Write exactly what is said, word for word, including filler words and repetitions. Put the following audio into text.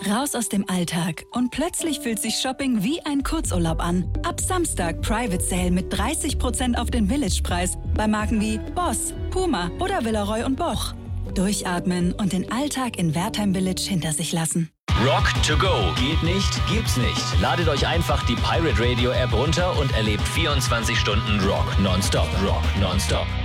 Raus aus dem Alltag und plötzlich fühlt sich Shopping wie ein Kurzurlaub an. Ab Samstag Private Sale mit dreißig Prozent auf den Village-Preis bei Marken wie Boss, Puma oder Villeroy und Boch. Durchatmen und den Alltag in Wertheim Village hinter sich lassen. Rock to go. Geht nicht, gibt's nicht. Ladet euch einfach die Pirate Radio App runter und erlebt vierundzwanzig Stunden Rock nonstop. Rock nonstop.